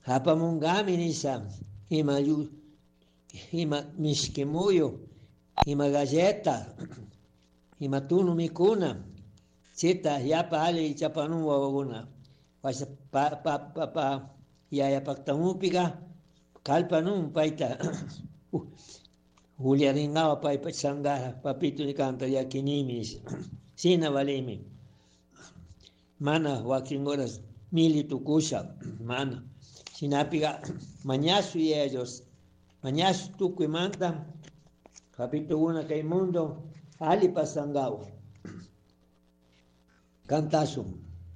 hapamungami nisha ima mishkimuyo, ima galleta, ima tunu mikuna, chita yapa ali chapanun wawaguna, washa pa yaya paktamupiga, kalpanun paita, Julianingawa paipa sangara, papito ni kanta yakinimis, sina valimi, mana wakin horas mili tukusha, mana, sinapiga, mañasu y ellos, mañasu tukuimanta, papito una que mundo, ali pasangao, cantasum,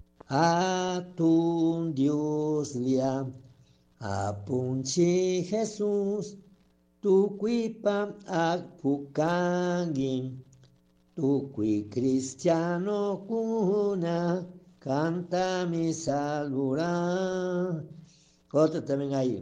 atun Dios liam, apunchi Jesús, tukuipa akpukangin, tukui cristiano kuna, canta mi salura. Otro también ahí.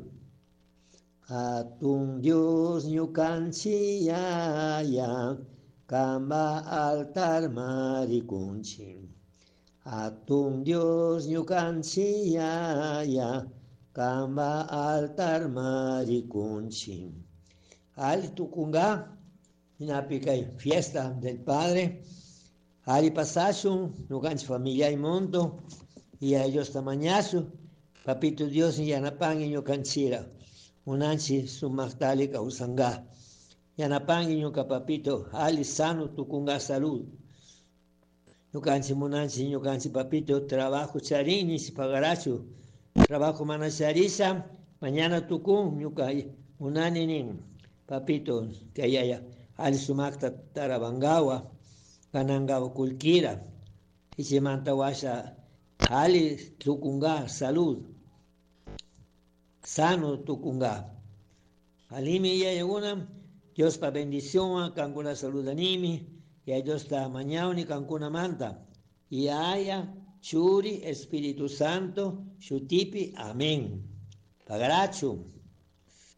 Atun Dios nyukanchiyaya, kamba altar marikunchim. Atun Dios nyukanchiyaya, kamba altar marikunchim. Ali tukunga, inapikay fiesta del Padre, ali pasashun, nukanch familia y mundo, y a ellos tamañazo, papito Dios y yanapan y ñukanchira, unanchi sumaktalika usanga, yanapan y ñuka papito, ali sano tukunga salud, ñukanchi munanchi ñukanchi papito, trabajo charini, si pagaracho, trabajo manacharisa, mañana tukun, ñuka unaninin, papito, que haya ali sumakta tarabangawa, kanangawa kulkira, y se mantawasha ali tukunga salud, sano tukunga. Alimi ya una, Dios pa bendición, kankuna salud animi, y a Dios ta mañana ni kankuna manta, y haya churi Espíritu Santo, shutipi, amén. Pagaracho.